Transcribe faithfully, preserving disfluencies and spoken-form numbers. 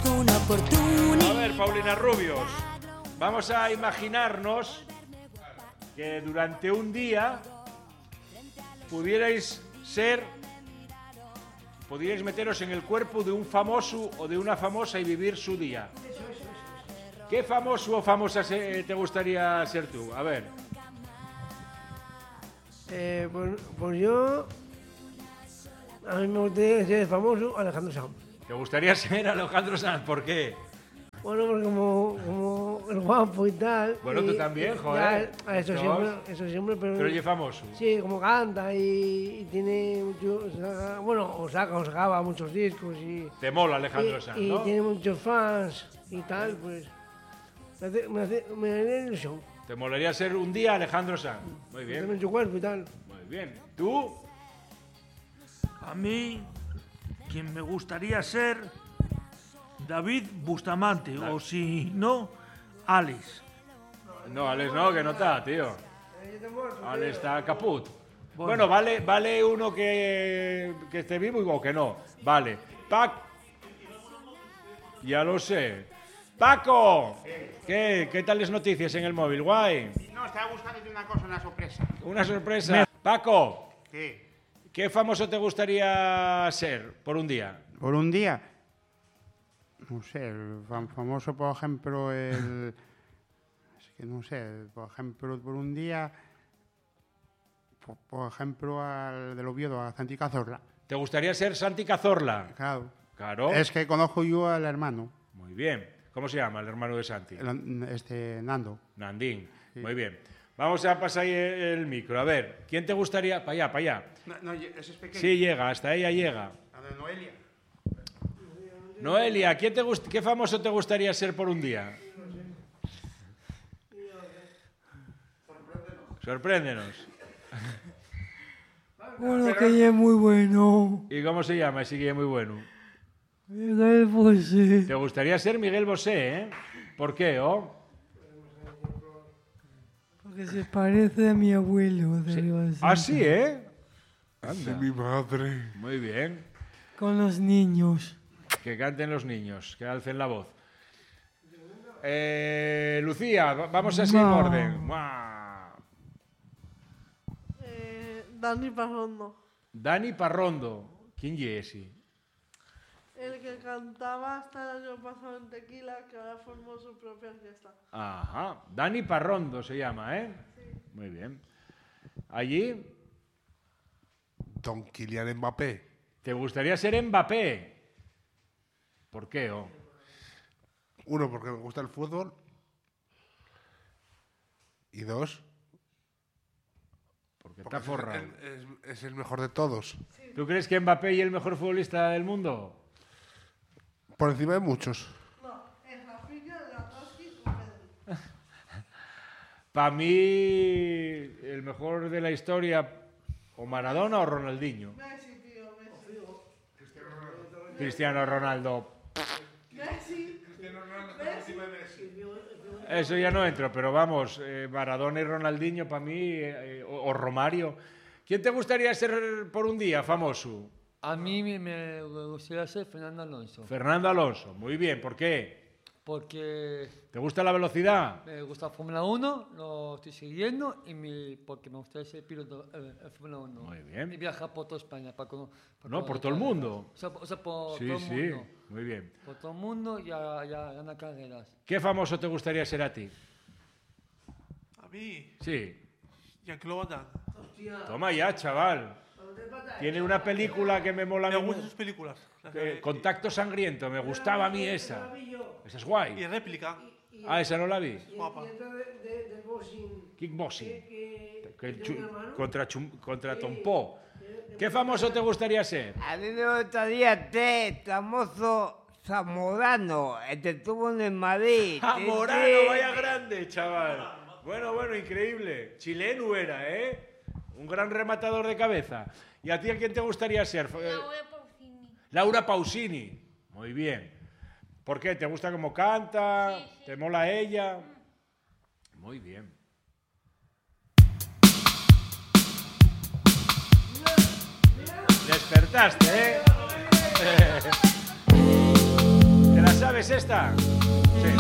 busco una oportunidad. A ver, Paulina Rubios, vamos a imaginarnos que durante un día pudierais ser, pudierais meteros en el cuerpo de un famoso o de una famosa y vivir su día. ¿Qué famoso o famosa se, te gustaría ser tú? A ver. Eh, pues, pues yo, a mí me gustaría ser famoso Alejandro Sanz. ¿Te gustaría ser Alejandro Sanz? ¿Por qué? Bueno, porque como, como el guapo y tal. Bueno, y, tú también, y, joder. Ya, eso, Dos. siempre, eso siempre, pero... Pero oye, famoso. Sí, como canta y, y tiene mucho... Saca, bueno, o saca o sacaba muchos discos y... Te mola Alejandro y, Sanz, y ¿no? tiene muchos fans y tal, pues... Me hace, me hace, me hace ilusión. Te molaría ser un día Alejandro Sanz. Muy bien. Tiene mucho cuerpo y tal. Muy bien. ¿Tú? A mí, quien me gustaría ser David Bustamante, o si no, Alex. No, Alex no, que no está, tío. Alex está caput. Bueno, bueno vale, vale uno que, que esté vivo o que no. Vale. Pac. Ya lo sé. Paco. ¿Qué? ¿Qué tal las noticias en el móvil? Guay. No, estaba buscando una cosa, una sorpresa. Una sorpresa. Paco. ¿Qué? ¿Qué famoso te gustaría ser por un día? Por un día. No sé, el fam- famoso, por ejemplo, el... Es que no sé, por ejemplo, por un día... Por, por ejemplo, al del Oviedo, a Santi Cazorla. ¿Te gustaría ser Santi Cazorla? Claro. Claro. Es que conozco yo al hermano. Muy bien. ¿Cómo se llama el hermano de Santi? El- este, Nando. Nandín. Sí. Muy bien. Vamos a pasar ahí el micro. A ver, ¿quién te gustaría? Para allá, para allá. No, no, ese es pequeño. Sí, llega, hasta ella llega. La de Noelia. Noelia, ¿quién te gust- ¿qué famoso te gustaría ser por un día? Sorpréndenos. Bueno, que ya es muy bueno. ¿Y cómo se llama? Ese que es muy bueno. Miguel Bosé. ¿Te gustaría ser Miguel Bosé, eh? ¿Por qué, oh? Porque se parece a mi abuelo. De Ribasenta. Ah, sí, ¿eh? De mi madre. Muy bien. Con los niños. Que canten los niños, que alcen la voz. Eh, Lucía, va- vamos así en No. orden. ¡Mua! Eh, Dani Parrondo. Dani Parrondo. ¿Quién es ese? El que cantaba hasta el año pasado en Tequila, que ahora formó su propia orquesta. Ajá. Dani Parrondo se llama, ¿eh? Sí. Muy bien. Allí, Don Kylian Mbappé. ¿te gustaría ser Mbappé? ¿Por qué, oh? Uno, porque me gusta el fútbol. Y dos, Porque porque está forrado. es, es- es el mejor de todos. ¿Tú crees que Mbappé es el mejor futbolista del mundo? Por encima de muchos. No, es Rafinha, Lewandowski y Pedri. Para mí, el mejor de la historia, o Maradona o Ronaldinho. Messi, tío, Messi. Cristiano Ronaldo. Messi. Eso ya no entro, pero vamos, eh, Maradona y Ronaldinho para mí, eh, o, o Romario. ¿Quién te gustaría ser por un día famoso? A mí me, me gustaría ser Fernando Alonso. Fernando Alonso. Muy bien, ¿por qué? Porque ¿Te gusta la velocidad? me gusta Fórmula uno, lo estoy siguiendo, y mi, porque me gustaría ser piloto eh, de Fórmula uno. Muy bien. Y viajar por toda España. Para, cono- para No, por conocer todo el carreras. mundo. O sea, o sea, por Sí, todo el sí, mundo. muy bien. Por todo el mundo y a, y a ganar carreras. ¿Qué famoso te gustaría ser a ti? A mí, Sí. Jean-Claude Van Damme. Toma ya, chaval. Tiene una película que me mola Me a mí gustan mucho. sus películas. las Eh, que- Contacto Sangriento, me gustaba a mí esa. Esa es Y guay. réplica. Ah, esa no la vi. Guapa. Del boxing. Kickboxing. Que, Que que chu- tiene un hermano. contra, Chum- contra Tompó. ¿Qué famoso te gustaría ser? A mí me gustaría ser famoso Zamorano, el que estuvo en el Madrid. ¡Zamorano, Sí, sí. vaya grande, chaval! Bueno, bueno, increíble. Chileno era, ¿eh? Un gran rematador de cabeza. ¿Y a ti a quién te gustaría ser? Eh, Laura Pausini. Laura Pausini. Muy bien. ¿Por qué? ¿Te gusta cómo canta? Sí, sí. ¿Te mola ella? Muy bien. Despertaste, ¿eh? Te la sabes esta? Sí.